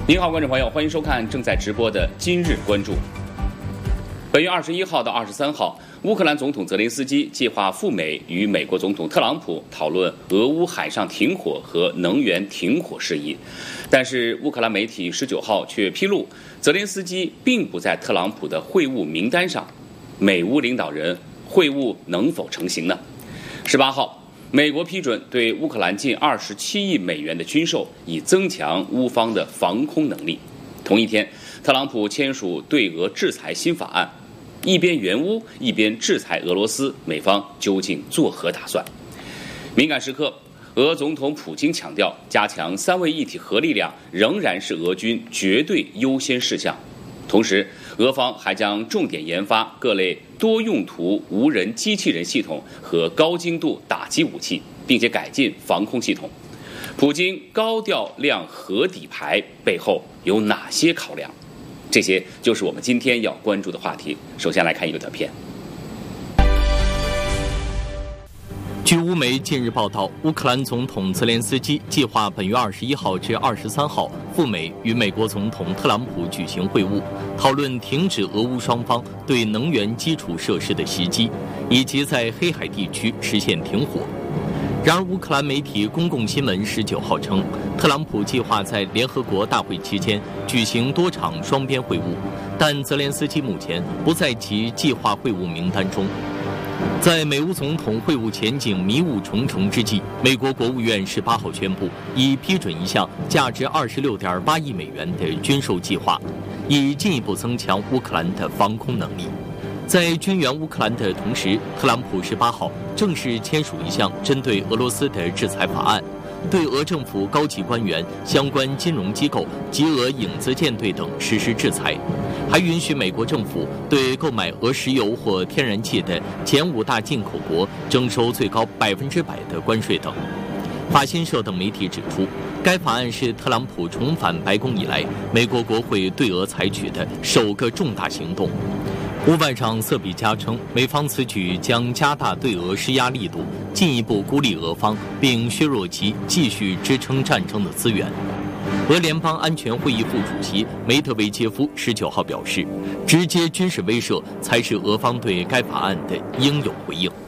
您好，观众朋友，欢迎收看正在直播的今日关注。本月21号到23号，乌克兰总统泽连斯基计划赴美与美国总统特朗普讨论俄乌海上停火和能源停火事宜。但是乌克兰媒体19号却披露，泽连斯基并不在特朗普的会晤名单上，美乌领导人会晤能否成行呢？18号。美国批准对乌克兰近27亿美元的军售，以增强乌方的防空能力。同一天，特朗普签署对俄制裁新法案，一边援乌，一边制裁俄罗斯，美方究竟作何打算？敏感时刻，俄总统普京强调，加强三位一体核力量仍然是俄军绝对优先事项。同时，俄方还将重点研发各类多用途无人机器人系统和高精度打击武器，并且改进防空系统。普京高调亮核底牌背后有哪些考量？这些就是我们今天要关注的话题。首先来看一个短片。 据乌媒近日报道，乌克兰总统泽连斯基计划本月21号至23号赴美与美国总统特朗普举行会晤，讨论停止俄乌双方对能源基础设施的袭击，以及在黑海地区实现停火。然而，乌克兰媒体公共新闻19号称，特朗普计划在联合国大会期间举行多场双边会晤，但泽连斯基目前不在其计划会晤名单中。在美乌总统会晤前景迷雾重重之际，美国国务院18号宣布，已批准一项价值26.8亿美元的军售计划，以进一步增强乌克兰的防空能力。在军援乌克兰的同时，特朗普18号正式签署一项针对俄罗斯的制裁法案，对俄政府高级官员、相关金融机构及俄影子舰队等实施制裁，还允许美国政府对购买俄石油或天然气的前5大进口国征收最高100%的关税等。法新社等媒体指出，该法案是特朗普重返白宫以来，美国国会对俄采取的首个重大行动。乌外长瑟比加称，美方此举将加大对俄施压力度，进一步孤立俄方，并削弱其继续支撑战争的资源。俄联邦安全会议副主席梅德韦杰夫19号表示，直接军事威慑才是俄方对该法案的应有回应。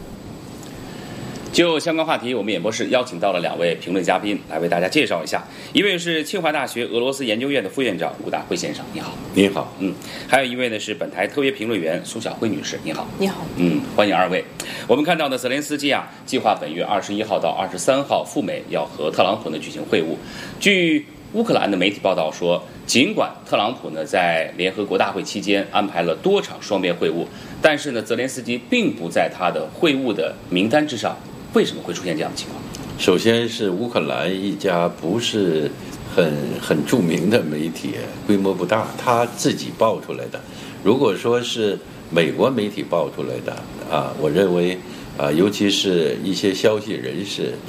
就相关话题，我们演播室邀请到了2位评论嘉宾来为大家介绍一下。一位是清华大学俄罗斯研究院的副院长吴大辉先生，你好。 你好。 还有一位呢是本台特约评论员苏晓辉女士，你好。 你好。 欢迎2位。我们看到呢，泽连斯基计划本月21号到23号赴美，要和特朗普呢举行会晤。据乌克兰的媒体报道说，尽管特朗普呢在联合国大会期间安排了多场双边会晤，但是呢，泽连斯基并不在他的会晤的名单之上。为什么会出现这样的情况？ 首先是乌克兰一家不是很著名的媒体，规模不大，他自己爆出来的。如果说是美国媒体爆出来的我认为尤其是一些消息人士